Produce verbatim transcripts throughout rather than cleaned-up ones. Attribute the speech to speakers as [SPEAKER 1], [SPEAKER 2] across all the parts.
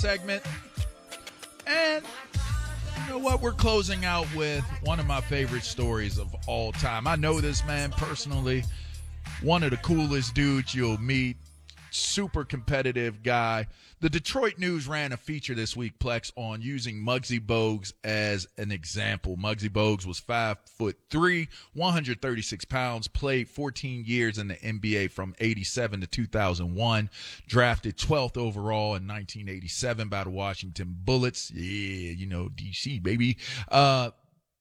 [SPEAKER 1] segment. And you know what? We're closing out with one of my favorite stories of all time. I know this man personally. One of the coolest dudes you'll meet. Super competitive guy. The Detroit News ran a feature this week, Plex, on using Muggsy Bogues as an example. Muggsy Bogues was five foot three, one hundred thirty-six pounds, played fourteen years in the N B A from eighty-seven to two thousand one, drafted twelfth overall in nineteen eighty-seven by the Washington Bullets. Yeah, you know, D C, baby. Uh,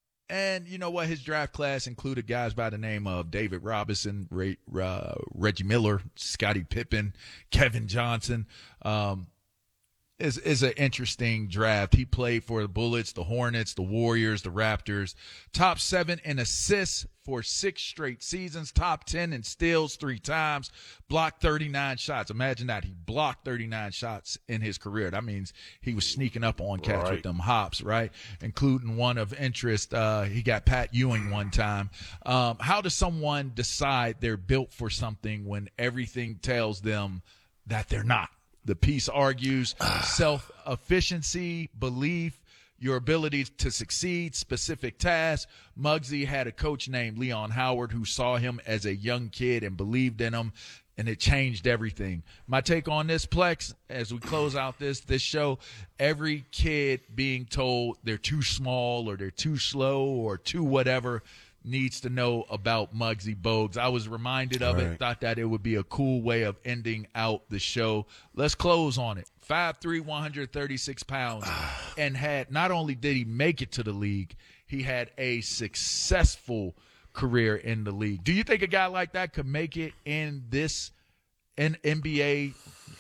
[SPEAKER 1] And you know what? His draft class included guys by the name of David Robinson, Ray, uh, Reggie Miller, Scottie Pippen, Kevin Johnson. Um, is is an interesting draft. He played for the Bullets, the Hornets, the Warriors, the Raptors. Top seven in assists for six straight seasons. Top ten in steals three times. Blocked thirty-nine shots. Imagine that. He blocked thirty-nine shots in his career. That means he was sneaking up on cats
[SPEAKER 2] Right.
[SPEAKER 1] with them hops, right? Including one of interest. Uh, he got Pat Ewing one time. Um, how does someone decide they're built for something when everything tells them that they're not? The piece argues self-efficiency, belief, your ability to succeed, specific tasks. Muggsy had a coach named Leon Howard who saw him as a young kid and believed in him, and it changed everything. My take on this, Plex, as we close out this this show, every kid being told they're too small or they're too slow or too whatever needs to know about Muggsy Bogues. I was reminded of
[SPEAKER 2] Right.
[SPEAKER 1] it, thought that it would be a cool way of ending out the show. Let's close on it. five three, one hundred thirty-six pounds, and had not only did he make it to the league, he had a successful career in the league. Do you think a guy like that could make it in this in N B A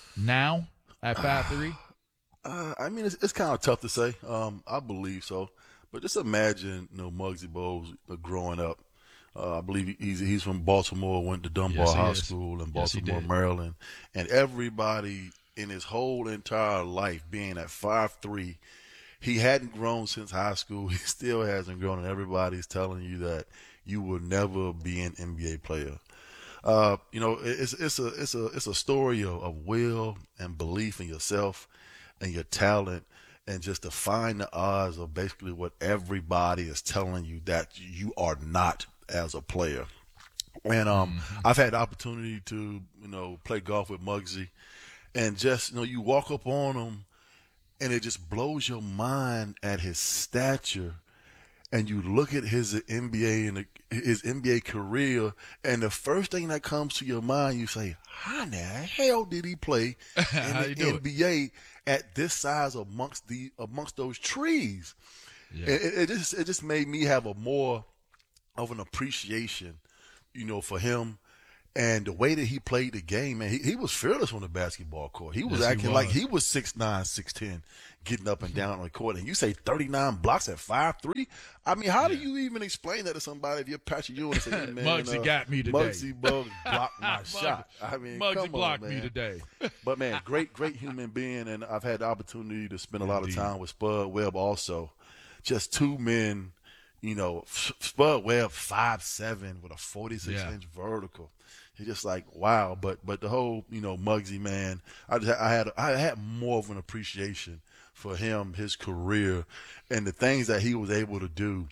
[SPEAKER 1] now at five three?
[SPEAKER 2] Uh, I mean, it's, it's kind of tough to say. Um, I believe so. But just imagine, you know, Muggsy Bogues uh, growing up. Uh, I believe he's he's from Baltimore, went to Dunbar
[SPEAKER 1] Yes, he
[SPEAKER 2] High
[SPEAKER 1] is.
[SPEAKER 2] School in
[SPEAKER 1] Yes, he
[SPEAKER 2] Baltimore,
[SPEAKER 1] did.
[SPEAKER 2] Maryland. And everybody in his whole entire life being at five three, he hadn't grown since high school. He still hasn't grown, and everybody's telling you that you will never be an N B A player. Uh, you know, it's it's a it's a it's a story of, of will and belief in yourself and your talent, and just to find the odds of basically what everybody is telling you that you are not as a player. And um,
[SPEAKER 1] Mm-hmm.
[SPEAKER 2] I've had the opportunity to, you know, play golf with Muggsy, and just, you know, you walk up on him, and it just blows your mind at his stature. And you look at his N B A and his N B A career, and the first thing that comes to your mind, you say, "How in the hell did he play
[SPEAKER 1] How
[SPEAKER 2] in
[SPEAKER 1] you
[SPEAKER 2] the
[SPEAKER 1] do it?
[SPEAKER 2] N B A at this size amongst the amongst those trees?"
[SPEAKER 1] Yeah.
[SPEAKER 2] It, it, it just it just made me have a more of an appreciation, you know, for him. And the way that he played the game, man, he, he was fearless on the basketball court. He was
[SPEAKER 1] Yes, he
[SPEAKER 2] acting like
[SPEAKER 1] was.
[SPEAKER 2] he was six nine, six ten, getting up and down on the court. And you say thirty-nine blocks at five three? I mean, how do you even explain that to somebody if you're Patrick Ewing and say, hey, man,
[SPEAKER 1] Muggsy
[SPEAKER 2] uh,
[SPEAKER 1] got me today.
[SPEAKER 2] Muggsy Bogues blocked my shot. I mean,
[SPEAKER 1] Muggsy
[SPEAKER 2] come
[SPEAKER 1] blocked
[SPEAKER 2] on,
[SPEAKER 1] me
[SPEAKER 2] man.
[SPEAKER 1] today.
[SPEAKER 2] But, man, great, great human being. And I've had the opportunity to spend a lot
[SPEAKER 1] Indeed.
[SPEAKER 2] of time with Spud Webb also. Just two men, you know, Spud Webb five seven with a forty-six
[SPEAKER 1] Yeah.
[SPEAKER 2] inch vertical. He's just like, wow. But but the whole, you know, Muggsy, man, I just, I had I had more of an appreciation for him, his career, and the things that he was able to do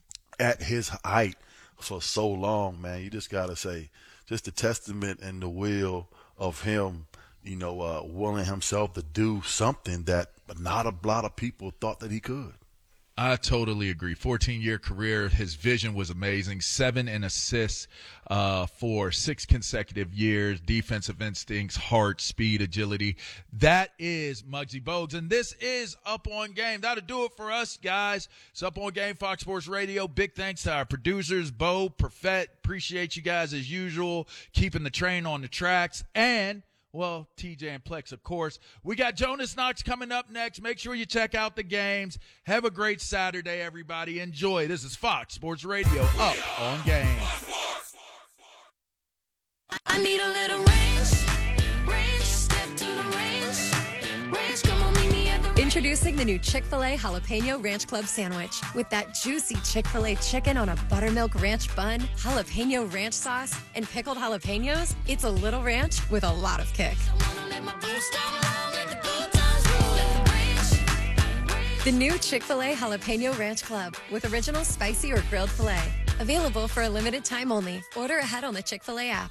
[SPEAKER 2] at his height for so long, man. You just got to say, just the testament and the will of him, you know, uh, willing himself to do something that not a lot of people thought that he could.
[SPEAKER 1] I totally agree. fourteen-year career. His vision was amazing. Seven in assists uh, for six consecutive years. Defensive instincts, heart, speed, agility. That is Muggsy Bogues. And this is Up On Game. That'll do it for us, guys. It's Up On Game, Fox Sports Radio. Big thanks to our producers, Bo, Perfett. Appreciate you guys as usual, keeping the train on the tracks. And well, T J and Plex, of course. We got Jonas Knox coming up next. Make sure you check out the games. Have a great Saturday, everybody. Enjoy. This is Fox Sports Radio, Up On Game.
[SPEAKER 3] I need a little range, range, step to the range, range, come on, meet me at the
[SPEAKER 4] Introducing the new Chick-fil-A Jalapeno Ranch Club Sandwich. With that juicy Chick-fil-A chicken on a buttermilk ranch bun, jalapeno ranch sauce, and pickled jalapenos, it's a little ranch with a lot of kick.
[SPEAKER 3] Wanna let my boots down low, let the good times roll, let the
[SPEAKER 4] The new Chick-fil-A Jalapeno Ranch Club with original spicy or grilled filet. Available for a limited time only. Order ahead on the Chick-fil-A app.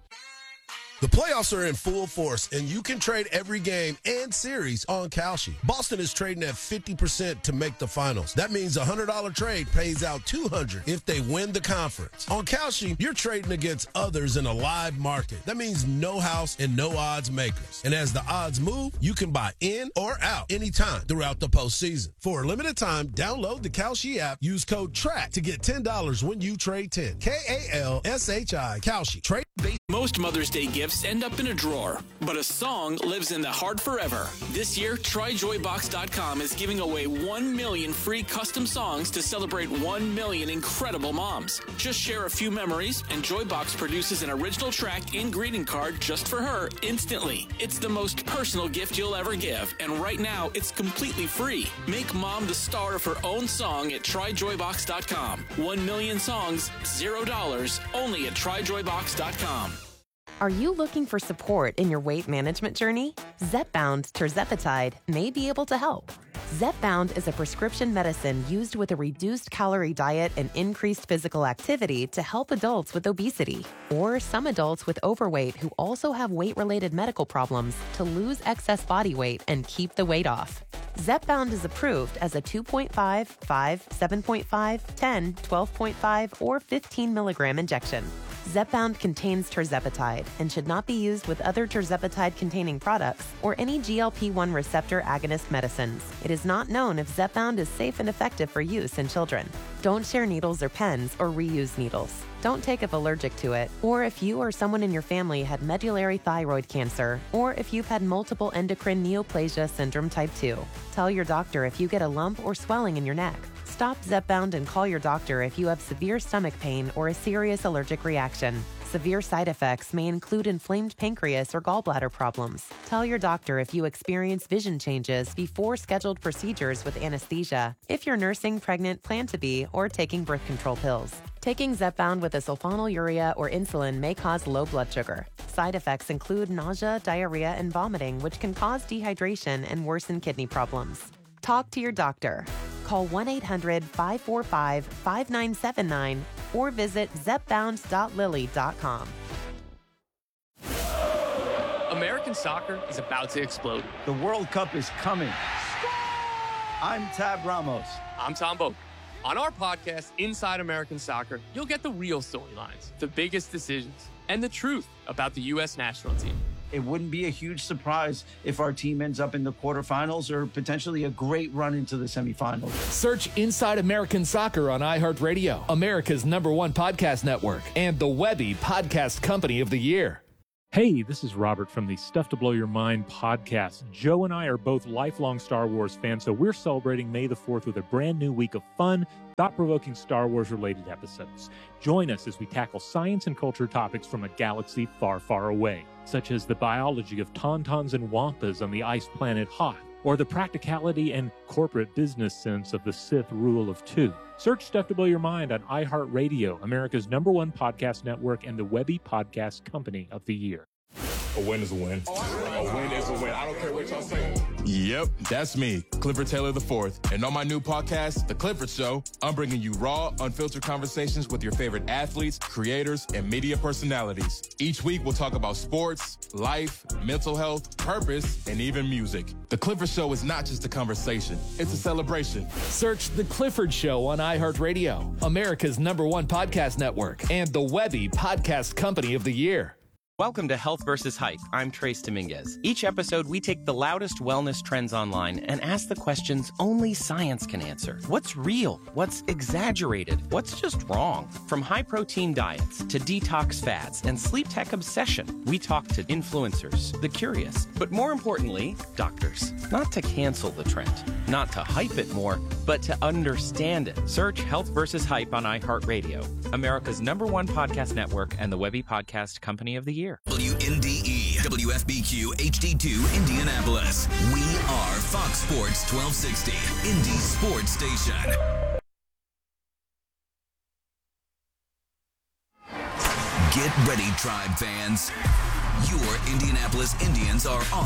[SPEAKER 5] The playoffs are in full force, and you can trade every game and series on Kalshi. Boston is trading at fifty percent to make the finals. That means a one hundred dollars trade pays out two hundred dollars if they win the conference. On Kalshi, you're trading against others in a live market. That means no house and no odds makers. And as the odds move, you can buy in or out anytime throughout the postseason. For a limited time, download the Kalshi app. Use code TRACK to get ten dollars when you trade ten. K A L S H I, Kalshi. Trade.
[SPEAKER 6] Most Mother's Day gifts end up in a drawer, but a song lives in the heart forever. This year, Try Joy Box dot com is giving away one million free custom songs to celebrate one million incredible moms. Just share a few memories, and Joybox produces an original track and greeting card just for her instantly. It's the most personal gift you'll ever give, and right now, it's completely free. Make mom the star of her own song at Try Joy Box dot com. One million songs, zero dollars, only at Try Joy Box dot com.
[SPEAKER 7] Are you looking for support in your weight management journey? Zepbound tirzepatide may be able to help. Zepbound is a prescription medicine used with a reduced calorie diet and increased physical activity to help adults with obesity or some adults with overweight who also have weight-related medical problems to lose excess body weight and keep the weight off. Zepbound is approved as a two point five, five, seven point five, ten, twelve point five, or fifteen milligram injection. Zepbound contains tirzepatide and should not be used with other tirzepatide-containing products or any G L P one receptor agonist medicines. It is not known if Zepbound is safe and effective for use in children. Don't share needles or pens or reuse needles. Don't take if allergic to it, or if you or someone in your family had medullary thyroid cancer, or if you've had multiple endocrine neoplasia syndrome type two. Tell your doctor if you get a lump or swelling in your neck. Stop Zepbound and call your doctor if you have severe stomach pain or a serious allergic reaction. Severe side effects may include inflamed pancreas or gallbladder problems. Tell your doctor if you experience vision changes before scheduled procedures with anesthesia, if you're nursing, pregnant, plan to be, or taking birth control pills. Taking Zepbound with a sulfonylurea or insulin may cause low blood sugar. Side effects include nausea, diarrhea, and vomiting, which can cause dehydration and worsen kidney problems. Talk to your doctor. Call one eight hundred, five four five, five nine seven nine or visit zepbound dot lilly dot com.
[SPEAKER 8] American soccer is about to explode.
[SPEAKER 9] The World Cup is coming. I'm Tab Ramos.
[SPEAKER 8] I'm Tom Boak. On our podcast, Inside American Soccer, you'll get the real storylines, the biggest decisions, and the truth about the U S national team.
[SPEAKER 9] It wouldn't be a huge surprise if our team ends up in the quarterfinals or potentially a great run into the semifinals.
[SPEAKER 10] Search Inside American Soccer on iHeartRadio, America's number one podcast network, and the Webby Podcast Company of the Year.
[SPEAKER 11] Hey, this is Robert from the Stuff to Blow Your Mind podcast. Joe and I are both lifelong Star Wars fans, so we're celebrating May the fourth with a brand new week of fun, thought-provoking Star Wars-related episodes. Join us as we tackle science and culture topics from a galaxy far, far away, such as the biology of tauntauns and wampas on the ice planet Hoth, or the practicality and corporate business sense of the Sith rule of two. Search Stuff to Blow Your Mind on iHeartRadio, America's number one podcast network, and the Webby Podcast Company of the Year.
[SPEAKER 12] A win is a win. A win is a win. I don't care what y'all say.
[SPEAKER 13] Yep, that's me, Clifford Taylor the fourth. And on my new podcast, The Clifford Show, I'm bringing you raw, unfiltered conversations with your favorite athletes, creators, and media personalities. Each week, we'll talk about sports, life, mental health, purpose, and even music. The Clifford Show is not just a conversation, it's a celebration.
[SPEAKER 10] Search The Clifford Show on iHeartRadio, America's number one podcast network, and the Webby Podcast Company of the Year.
[SPEAKER 14] Welcome to Health versus Hype. I'm Trace Dominguez. Each episode, we take the loudest wellness trends online and ask the questions only science can answer. What's real? What's exaggerated? What's just wrong? From high-protein diets to detox fads and sleep tech obsession, we talk to influencers, the curious, but more importantly, doctors. Not to cancel the trend, not to hype it more, but to understand it. Search Health versus Hype on iHeartRadio, America's number one podcast network and the Webby Podcast Company of the Year.
[SPEAKER 15] W N D E, W F B Q, H D two, Indianapolis. We are Fox Sports twelve sixty, Indy's sports station. Get ready, Tribe fans. Your Indianapolis Indians are on